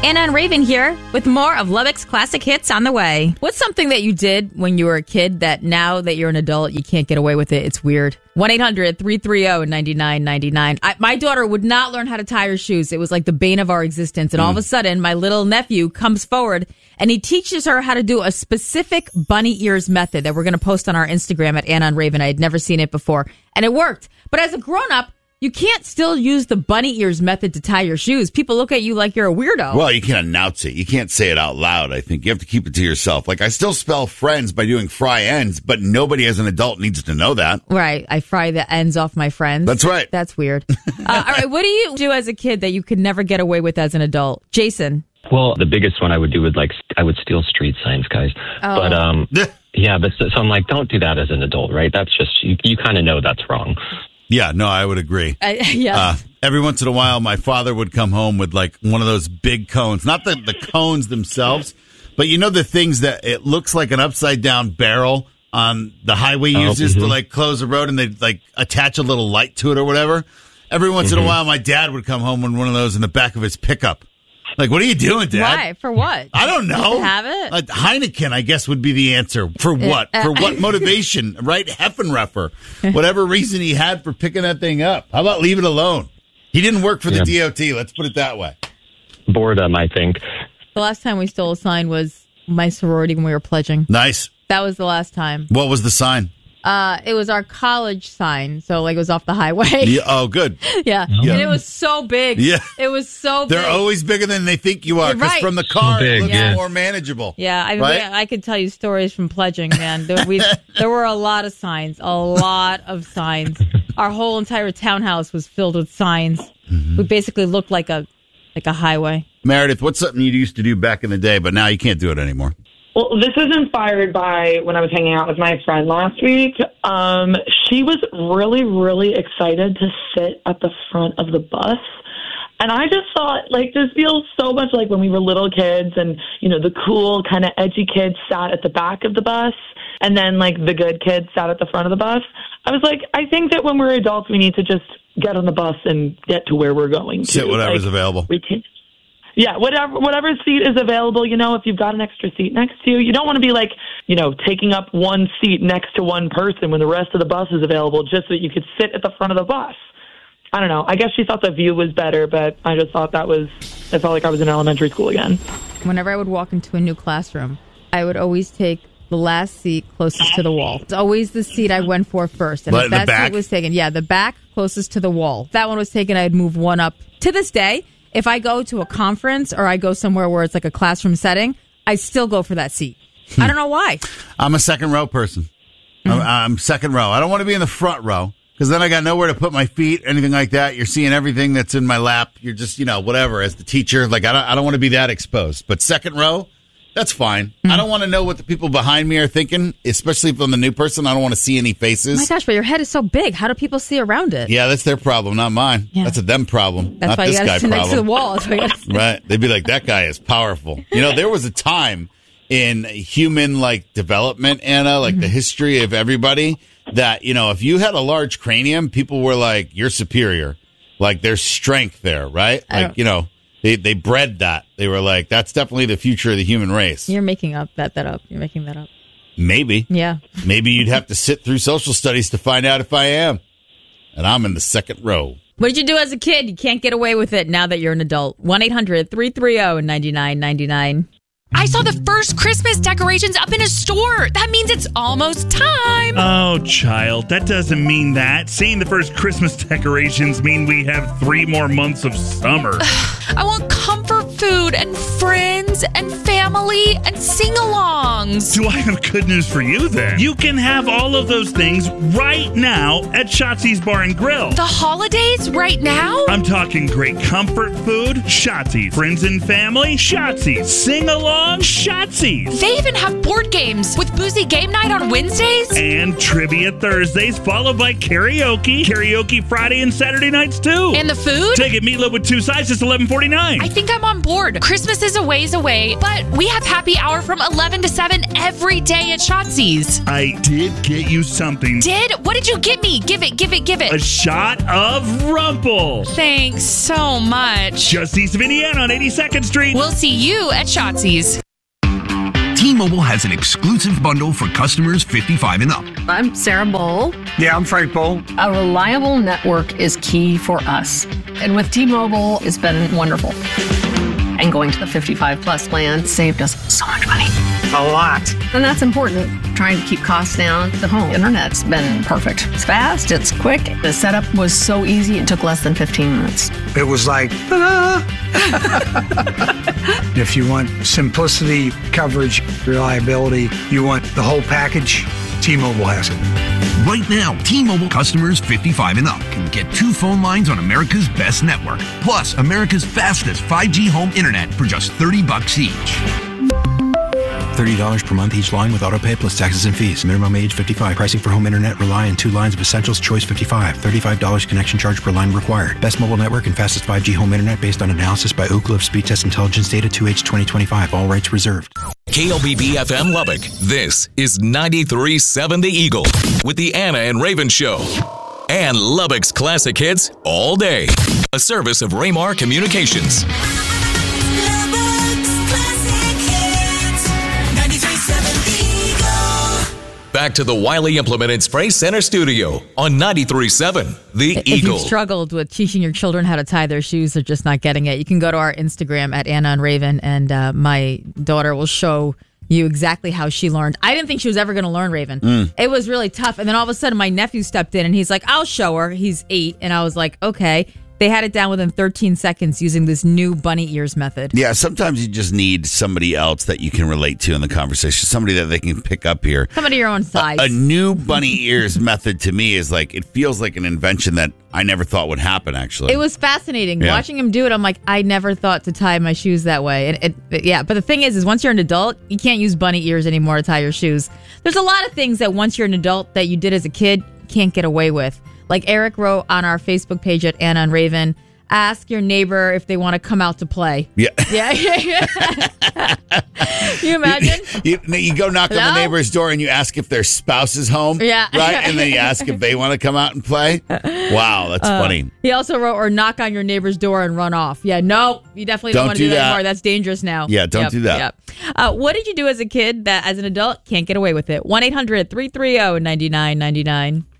Anna and Raven here with more of Lubbock's classic hits on the way. What's something that you did when you were a kid that now that you're an adult, you can't get away with it? It's weird. 1-800-330-9999. My daughter would not learn how to tie her shoes. It was like the bane of our existence. And all of a sudden, my little nephew comes forward and he teaches her how to do a specific bunny ears method that we're going to post on our Instagram at Anna and Raven. I had never seen it before. And it worked. But as a grown-up, you can't still use the bunny ears method to tie your shoes. People look at you like you're a weirdo. Well, you can't announce it. You can't say it out loud, I think. You have to keep it to yourself. Like, I still spell friends by doing fry ends, but nobody as an adult needs to know that. Right. I fry the ends off my friends. That's right. That's weird. All right. What do you do as a kid that you could never get away with as an adult? Jason. Well, the biggest one I would do would I would steal street signs, guys. Oh. But yeah, but so I'm like, don't do that as an adult, right? That's just you kind of know that's wrong. Yeah, no, I would agree. Yes. Every once in a while, my father would come home with like one of those big cones. Not the cones themselves, but you know the things that it looks like an upside down barrel on the highway uses to like close a road, and they like attach a little light to it or whatever. Every once in a while, my dad would come home with one of those in the back of his pickup. Like, what are you doing, Dad? Why? For what? I don't know. Just to have it? Heineken, I guess, would be the answer. For what? For what motivation? Right? Heffenreffer. Whatever reason he had for picking that thing up. How about leave it alone? He didn't work for the DOT. Let's put it that way. Boredom, I think. The last time we stole a sign was my sorority when we were pledging. Nice. That was the last time. What was the sign? It was our college sign, so like it was off the highway. Yeah, oh, good. Yeah. And it was so big. Yeah. It was so big. They're always bigger than they think you are, because Right. from the car, So big, it looks yeah. more manageable. Yeah, I mean, Right? I could tell you stories from pledging, man. There were a lot of signs, Our whole entire townhouse was filled with signs. We basically looked like a highway. Meredith, what's something you used to do back in the day, but now you can't do it anymore? Well, this was inspired by when I was hanging out with my friend last week. She was really, really excited to sit at the front of the bus. And I just thought, like, this feels so much like when we were little kids and, you know, the cool kind of edgy kids sat at the back of the bus and then, like, the good kids sat at the front of the bus. I was like, I think that when we're adults, we need to just get on the bus and get to where we're going. Sit whatever's available. We can. Yeah, whatever seat is available, you know, if you've got an extra seat next to you. You don't want to be like, you know, taking up one seat next to one person when the rest of the bus is available just so that you could sit at the front of the bus. I don't know. I guess she thought the view was better, but I just thought I felt like I was in elementary school again. Whenever I would walk into a new classroom, I would always take the last seat closest to the wall. It's always the seat I went for first. And But if that the back? seat was taken, the back closest to the wall. If that one was taken, I'd move one up. To this day, if I go to a conference or I go somewhere where it's like a classroom setting, I still go for that seat. I don't know why. I'm a second row person. I'm second row. I don't want to be in the front row because then I got nowhere to put my feet, anything like that. You're seeing everything that's in my lap. You're just, you know, whatever. As the teacher, like I don't want to be that exposed. But second row, that's fine. I don't want to know what the people behind me are thinking, especially if I'm the new person. I don't want to see any faces. Oh my gosh, but your head is so big. How do people see around it? Yeah, that's their problem, not mine. Yeah. That's a them problem, That's not why this you got guy to sit next to the problem. wall. That's why you gotta sit- Right? They'd be like, that guy is powerful. You know, there was a time in human like development, Anna, like the history of everybody, that, you know, if you had a large cranium, people were like, you're superior. Like there's strength there, right? Like, you know, they bred that. They were like, that's definitely the future of the human race. You're making that up. You're making that up. Maybe. Yeah. Maybe you'd have to sit through social studies to find out if I am. And I'm in the second row. What did you do as a kid? You can't get away with it now that you're an adult. 1-800-330-9999. I saw the first Christmas decorations up in a store. That means it's almost time. Oh, child, that doesn't mean that. Seeing the first Christmas decorations mean we have 3 more months of summer. I want comfort food and friends and family and sing-alongs. Do I have good news for you then? You can have all of those things right now at Shotzi's Bar and Grill. The holidays right now? I'm talking great comfort food, Shotzi's. Friends and family, Shotzi's. Sing-along, Shotzi's. They even have board games with Boozy Game Night on Wednesdays. And Trivia Thursdays, followed by karaoke. Karaoke Friday and Saturday nights, too. And the food? Take it meatloaf with 2 sides, just $11.49. $149. I think I'm on board. Christmas is a ways away, but we have happy hour from 11 to 7 every day at Shotzi's. I did get you something. What did you get me? Give it. A shot of Rumple. Thanks so much. Just east of Indiana on 82nd Street. We'll see you at Shotzi's. T-Mobile has an exclusive bundle for customers 55 and up. I'm Sarah Bowl. Yeah, I'm Frank Bowl. A reliable network is key for us. And with T-Mobile, it's been wonderful. And going to the 55 plus plan saved us so much money. A lot. And that's important. Trying to keep costs down. The home internet's been perfect. It's fast, it's quick. The setup was so easy, it took less than 15 minutes. It was like, ta-da! If you want simplicity, coverage, reliability, you want the whole package, T-Mobile has it. Right now, T-Mobile customers 55 and up can get 2 phone lines on America's best network, plus America's fastest 5G home internet for just $30 each. $30 per month each line with autopay plus taxes and fees. Minimum age 55. Pricing for home internet rely on 2 lines of Essentials Choice 55. $35 connection charge per line required. Best mobile network and fastest 5G home internet based on analysis by Ookla of Speed Test Intelligence Data 2H 2025. All rights reserved. KLBB FM Lubbock. This is 93.7 The Eagle with the Anna and Raven Show. And Lubbock's classic hits all day. A service of Raymar Communications. Back to the Wiley Implement and Spray Center studio on 93.7 The If Eagle. you've struggled with teaching your children how to tie their shoes, they're just not getting it, you can go to our Instagram at Anna and Raven, and my daughter will show you exactly how she learned. I didn't think she was ever going to learn, Raven. It was really tough. And then all of a sudden, my nephew stepped in, and he's like, I'll show her. He's 8. And I was like, okay. They had it down within 13 seconds using this new bunny ears method. Yeah, sometimes you just need somebody else that you can relate to in the conversation, somebody that they can pick up here. Somebody your own size. A new bunny ears method to me is like, it feels like an invention that I never thought would happen, actually. It was fascinating. Yeah. Watching him do it, I'm like, I never thought to tie my shoes that way. And but the thing is once you're an adult, you can't use bunny ears anymore to tie your shoes. There's a lot of things that once you're an adult that you did as a kid, you can't get away with. Like Eric wrote on our Facebook page at Anna and Raven, ask your neighbor if they want to come out to play. Yeah. Yeah. You imagine? You go knock on the neighbor's door and you ask if their spouse is home. Yeah. Right? And then you ask if they want to come out and play. Wow, that's funny. He also wrote, or knock on your neighbor's door and run off. Yeah, no, you definitely don't want to do that anymore. That's dangerous now. Yeah, don't do that. Yep. What did you do as a kid that as an adult can't get away with it? 1-800-330-9999.